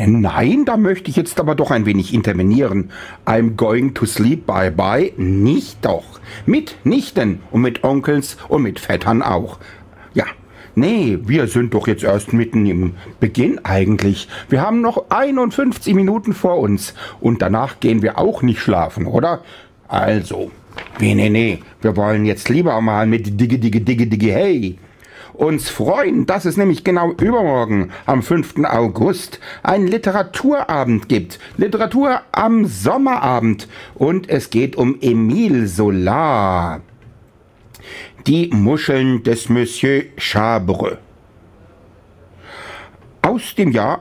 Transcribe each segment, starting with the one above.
Nein, da möchte ich jetzt aber doch ein wenig intervenieren. I'm going to sleep, bye bye. Nicht doch. Mit Nichten und mit Onkels und mit Vettern auch. Ja, nee, wir sind doch jetzt erst mitten im Beginn eigentlich. Wir haben noch 51 Minuten vor uns und danach gehen wir auch nicht schlafen, oder? Also, nee, wir wollen jetzt lieber mal mit Digge, hey uns freuen, dass es nämlich genau übermorgen, am 5. August, einen Literaturabend gibt. Literatur am Sommerabend. Und es geht um Émile Zola. Die Muscheln des Monsieur Chabre. Aus dem Jahr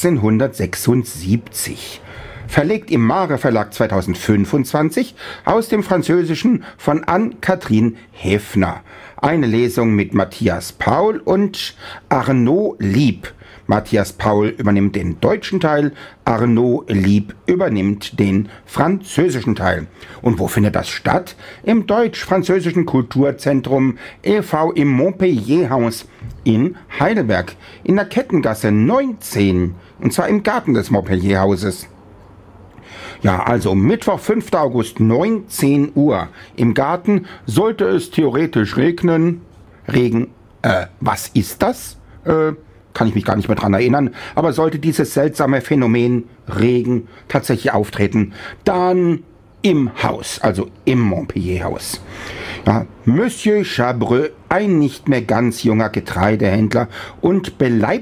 1876. Verlegt im Mare Verlag 2025 aus dem Französischen von Anne-Catherine Häfner. Eine Lesung mit Matthias Paul und Arnaud Lieb. Matthias Paul übernimmt den deutschen Teil, Arnaud Lieb übernimmt den französischen Teil. Und wo findet das statt? Im Deutsch-Französischen Kulturzentrum e.V. im Montpellier-Haus in Heidelberg, in der Kettengasse 19, und zwar im Garten des Montpellier-Hauses. Ja, also Mittwoch, 5. August, 19 Uhr. Im Garten sollte es theoretisch regnen. Regen, was ist das? Kann ich mich gar nicht mehr dran erinnern. Aber sollte dieses seltsame Phänomen Regen tatsächlich auftreten, dann im Haus, also im Montpellier-Haus. Ja, Monsieur Chabre, ein nicht mehr ganz junger Getreidehändler und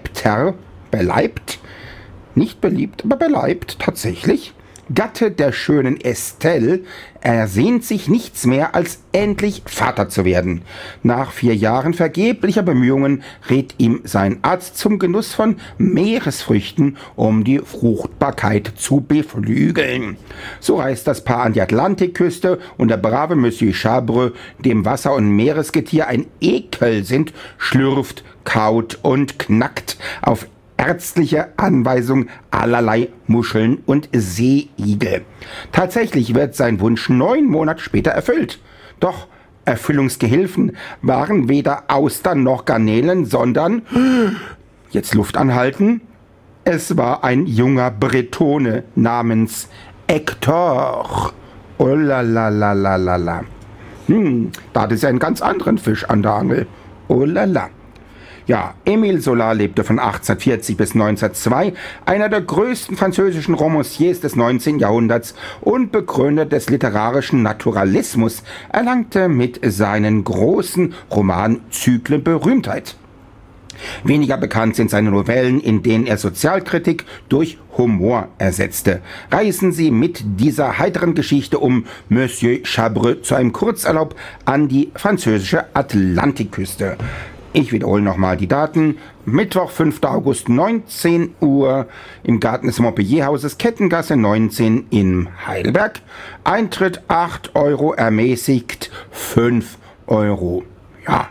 nicht beliebt, aber beleibt tatsächlich, Gatte der schönen Estelle, ersehnt sich nichts mehr, als endlich Vater zu werden. Nach 4 Jahren vergeblicher Bemühungen rät ihm sein Arzt zum Genuss von Meeresfrüchten, um die Fruchtbarkeit zu beflügeln. So reist das Paar an die Atlantikküste und der brave Monsieur Chabre, dem Wasser- und Meeresgetier ein Ekel sind, schlürft, kaut und knackt auf ärztliche Anweisung allerlei Muscheln und Seeigel. Tatsächlich wird sein Wunsch 9 Monate später erfüllt. Doch Erfüllungsgehilfen waren weder Austern noch Garnelen, sondern, jetzt Luft anhalten, es war ein junger Bretone namens Hector. Oh la la la la la la. Da hat es ja einen ganz anderen Fisch an der Angel. Oh la la. Ja, Émile Zola lebte von 1840 bis 1902, einer der größten französischen Romanciers des 19. Jahrhunderts und Begründer des literarischen Naturalismus, erlangte mit seinen großen Romanzyklen Berühmtheit. Weniger bekannt sind seine Novellen, in denen er Sozialkritik durch Humor ersetzte. Reisen Sie mit dieser heiteren Geschichte um Monsieur Chabre zu einem Kurzurlaub an die französische Atlantikküste. Ich wiederhole nochmal die Daten. Mittwoch, 5. August, 19 Uhr im Garten des Montpellier-Hauses, Kettengasse 19 in Heidelberg. Eintritt 8 Euro, ermäßigt 5 Euro. Ja.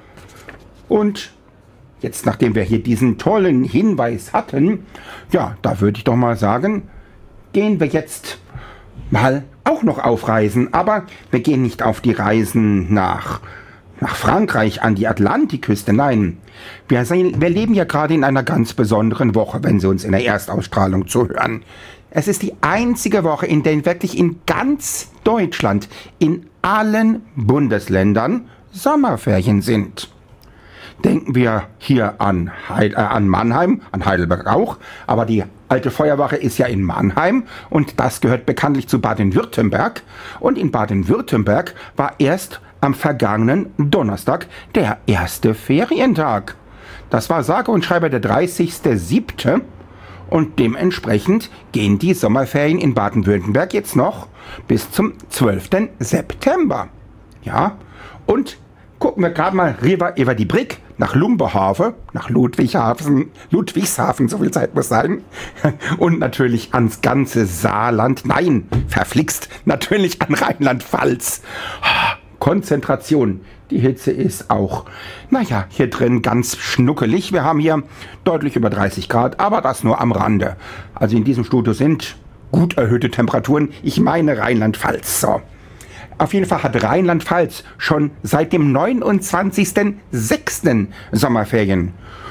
Und jetzt, nachdem wir hier diesen tollen Hinweis hatten, ja, da würde ich doch mal sagen, gehen wir jetzt mal auch noch auf Reisen. Aber wir gehen nicht auf die Reisen nach Frankreich an die Atlantikküste. Nein, wir leben ja gerade in einer ganz besonderen Woche, wenn Sie uns in der Erstausstrahlung zuhören. Es ist die einzige Woche, in der wirklich in ganz Deutschland, in allen Bundesländern Sommerferien sind. Denken wir hier an Mannheim, an Heidelberg auch, aber die alte Feuerwache ist ja in Mannheim und das gehört bekanntlich zu Baden-Württemberg. Und in Baden-Württemberg war erst am vergangenen Donnerstag der erste Ferientag. Das war sage und schreibe der 30.07. und dementsprechend gehen die Sommerferien in Baden-Württemberg jetzt noch bis zum 12. September. Ja, und gucken wir gerade mal rüber über die Brigg nach Lumberhaven, nach Ludwigshafen, so viel Zeit muss sein, und natürlich ans ganze Saarland, nein, verflixt, natürlich an Rheinland-Pfalz. Konzentration. Die Hitze ist auch, naja, hier drin ganz schnuckelig. Wir haben hier deutlich über 30 Grad, aber das nur am Rande. Also in diesem Studio sind gut erhöhte Temperaturen. Ich meine Rheinland-Pfalz. So. Auf jeden Fall hat Rheinland-Pfalz schon seit dem 29.06. Sommerferien.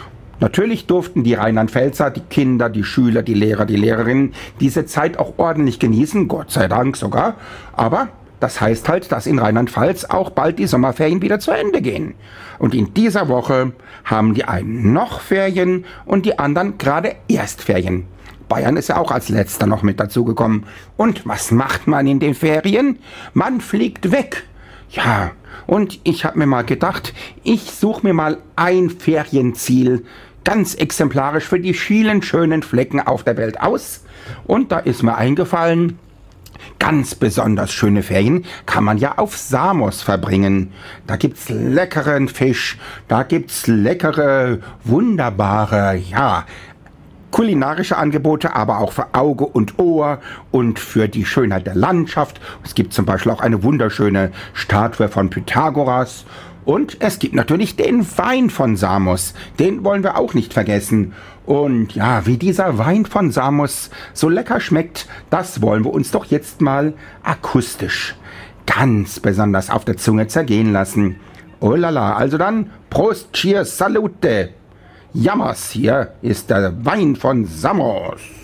Natürlich durften die Rheinland-Pfälzer, die Kinder, die Schüler, die Lehrer, die Lehrerinnen diese Zeit auch ordentlich genießen, Gott sei Dank sogar. Aber das heißt halt, dass in Rheinland-Pfalz auch bald die Sommerferien wieder zu Ende gehen. Und in dieser Woche haben die einen noch Ferien und die anderen gerade erst Ferien. Bayern ist ja auch als letzter noch mit dazugekommen. Und was macht man in den Ferien? Man fliegt weg. Ja, und ich habe mir mal gedacht, ich suche mir mal ein Ferienziel ganz exemplarisch für die vielen schönen Flecken auf der Welt aus. Und da ist mir eingefallen, ganz besonders schöne Ferien kann man ja auf Samos verbringen. Da gibt's leckeren Fisch, da gibt's leckere, wunderbare, kulinarische Angebote, aber auch für Auge und Ohr und für die Schönheit der Landschaft. Es gibt zum Beispiel auch eine wunderschöne Statue von Pythagoras. Und es gibt natürlich den Wein von Samos. Den wollen wir auch nicht vergessen. Und ja, wie dieser Wein von Samos so lecker schmeckt, das wollen wir uns doch jetzt mal akustisch ganz besonders auf der Zunge zergehen lassen. Oh lala, also dann Prost, Cheers, Salute! Jammers, hier ist der Wein von Samos.